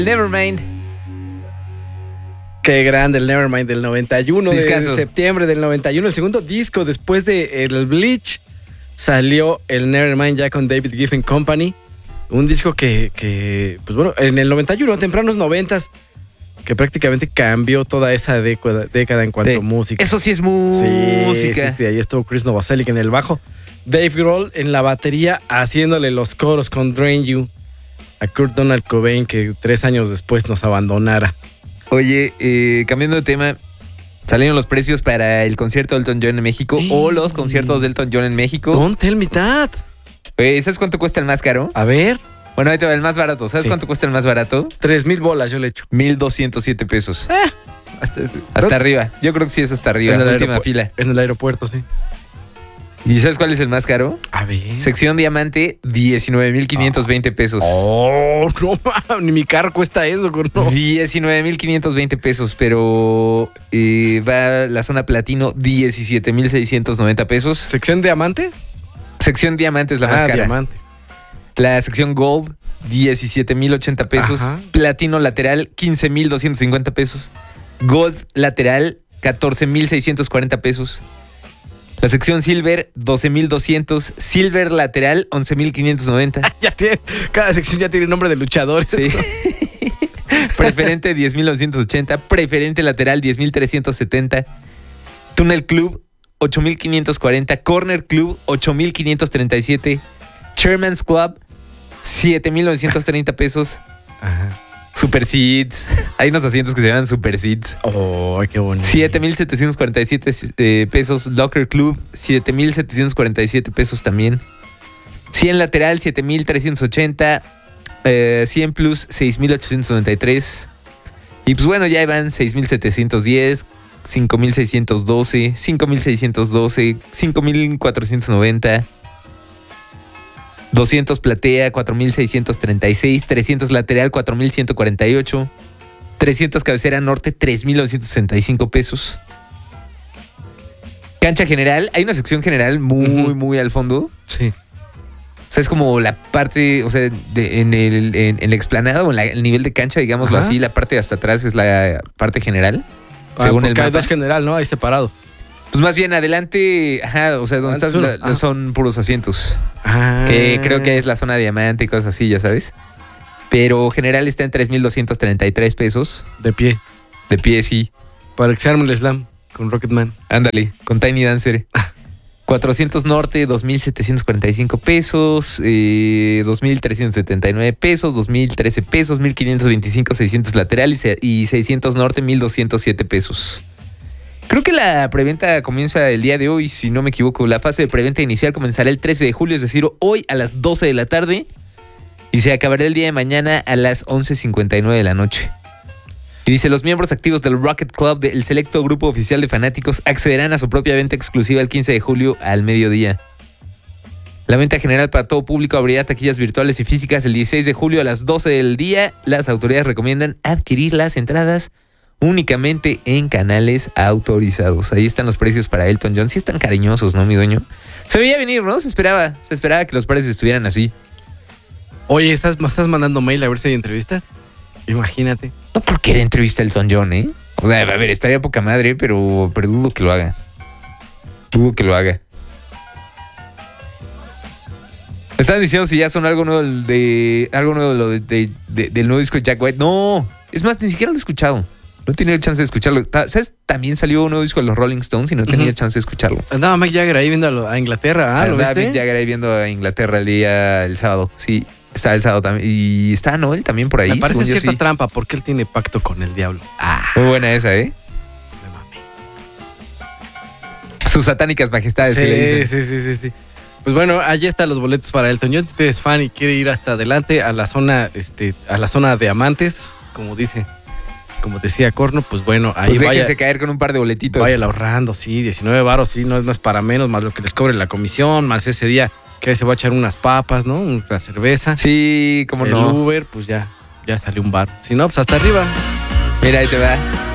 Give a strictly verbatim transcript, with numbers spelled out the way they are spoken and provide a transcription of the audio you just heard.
Nevermind. Qué grande el Nevermind del noventa y uno, Discazo. de septiembre del noventa y uno. El segundo disco después de el Bleach salió el Nevermind ya con David Giffen Company. Un disco que, que, pues bueno, en el noventa y uno, tempranos noventas, que prácticamente cambió toda esa década, década en cuanto De- a música. Eso sí es Sí, música. sí, sí, ahí estuvo Chris Novoselic en el bajo. Dave Grohl en la batería haciéndole los coros con Drain You a Kurt Donald Cobain, que tres años después nos abandonara. Oye, eh, cambiando de tema, salieron los precios para el concierto de Elton John en México Sí. o los conciertos de Elton John en México. Don't tell me that. Oye, ¿sabes cuánto cuesta el más caro? A ver, Bueno, ahí te va el más barato. ¿Sabes Sí. cuánto cuesta el más barato? tres mil bolas yo le echo. mil doscientos siete pesos. Hasta, Hasta arriba. Yo creo que sí es hasta arriba, en el última aeropu- fila. En el aeropuerto, sí. ¿Y sabes cuál es el más caro? A ver. Sección diamante, diecinueve mil quinientos veinte pesos. Oh, no, mames, ni mi carro cuesta eso, no. diecinueve mil quinientos veinte pesos, pero eh, va la zona platino, diecisiete mil seiscientos noventa pesos. ¿Sección diamante? Sección diamante es la ah, más cara. diamante. La sección gold, diecisiete mil ochenta pesos. Ajá. Platino lateral, quince mil doscientos cincuenta pesos. Gold lateral, catorce mil seiscientos cuarenta pesos. La sección silver, doce mil doscientos. Silver lateral, once mil quinientos noventa. Ya tiene, cada sección ya tiene nombre de luchadores. Sí. Preferente, diez mil novecientos ochenta. Preferente lateral, diez mil trescientos setenta. Tunnel Club, ocho mil quinientos cuarenta. Corner Club, ocho mil quinientos treinta y siete. Chairman's Club, siete mil novecientos treinta pesos. Ajá. Super Seats. Hay unos asientos que se llaman Super Seats. Oh, qué bonito. siete mil setecientos cuarenta y siete eh, pesos. Locker Club, siete mil setecientos cuarenta y siete pesos también. cien lateral, siete mil trescientos ochenta. Eh, cien plus, seis mil ochocientos noventa y tres. Y pues bueno, ya van seis mil setecientos diez, cinco mil seiscientos doce, cinco mil seiscientos doce, cinco mil cuatrocientos noventa. doscientos platea, cuatro mil seiscientos treinta y seis. trescientos lateral, cuatro mil ciento cuarenta y ocho. trescientos cabecera norte, tres mil novecientos sesenta y cinco pesos. Cancha general, hay una sección general muy, Ujú. muy al fondo. Sí. O sea, es como la parte, o sea, de- en, el, en, en la explanada o en la- el nivel de cancha, digámoslo Ajá. así, la parte de hasta atrás es la parte general, Ah, según el porque hay mapa. dos general, ¿no? Ahí separado. Pues más bien adelante, ajá, o sea, donde Antes estás uno. la- Ah. son puros asientos. Ah. Que creo que es la zona diamante y cosas así, ya sabes. Pero general está en tres mil doscientos treinta y tres pesos. De pie. De pie, sí. Para que se arme el slam con Rocketman. Ándale, con Tiny Dancer. cuatrocientos norte, dos mil setecientos cuarenta y cinco pesos. Eh, dos mil trescientos setenta y nueve pesos. dos mil trece pesos. mil quinientos veinticinco, seiscientos lateral. Y, se- y seiscientos norte, mil doscientos siete pesos. Creo que la preventa comienza el día de hoy, si no me equivoco. La fase de preventa inicial comenzará el trece de julio, es decir, hoy a las doce de la tarde. Y se acabará el día de mañana a las once cincuenta y nueve de la noche. Y dice, los miembros activos del Rocket Club, del selecto grupo oficial de fanáticos, accederán a su propia venta exclusiva el quince de julio al mediodía. La venta general para todo público abrirá taquillas virtuales y físicas el dieciséis de julio a las doce del día. Las autoridades recomiendan adquirir las entradas únicamente en canales autorizados. Ahí están los precios para Elton John. Sí están cariñosos, ¿no, mi dueño? Se veía venir, ¿no? Se esperaba, se esperaba que los precios estuvieran así. Oye, ¿estás, ¿me estás mandando mail a ver si hay entrevista? Imagínate. No creo que dé entrevista a Elton John, ¿eh? O sea, a ver, estaría poca madre, pero, pero dudo que lo haga. Dudo que lo haga. Me estaban diciendo si ya son algo nuevo de. Algo nuevo de, lo de- de- de- del nuevo disco de Jack White. No, es más, ni siquiera lo he escuchado. No he tenido chance de escucharlo. Ta- ¿Sabes? También salió un nuevo disco de los Rolling Stones y no he tenido Ujú. chance de escucharlo. Andaba Mike Jagger ahí viendo a, lo- a Inglaterra. Ah, ¿lo Andaba viste? Mick Jagger ahí viendo a Inglaterra el día, el sábado. Sí, está el sábado también. Y está Noel también por ahí. Me parece según yo, cierta sí. trampa porque él tiene pacto con el diablo. Ah, Muy buena esa, ¿eh? me mamé. Sus satánicas majestades Sí, que le dicen. sí, sí, sí, sí. Pues bueno, allí están los boletos para Elton John. Si usted es fan y quiere ir hasta adelante a la zona, este, a la zona de amantes, como dice, como decía Corno, pues bueno, ahí Pues vaya, déjense caer con un par de boletitos. vaya ahorrando, sí, diecinueve varos, sí, no es más para menos, más lo que les cobre la comisión, más ese día que ahí se va a echar unas papas, ¿no? Una cerveza. Sí, cómo el no. Uber, pues ya, ya salió un bar. Si no, pues hasta arriba. Mira, ahí te va.